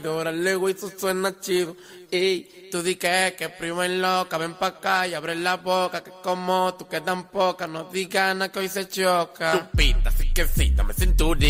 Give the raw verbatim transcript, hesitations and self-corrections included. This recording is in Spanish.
Órale, güey, eso suena chido. Ey, tú di que, que primo en loca, ven pa' acá y abre la boca, que como tú quedan poca, no digas nada que hoy se choca. Tu pita, así que sí, dame cinturita.